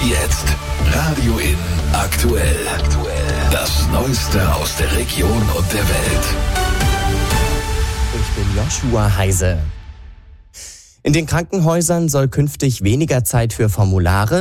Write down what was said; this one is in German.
Jetzt Radio In aktuell. Das Neueste aus der Region und der Welt. Ich bin Joshua Heise. In den Krankenhäusern soll künftig weniger Zeit für Formulare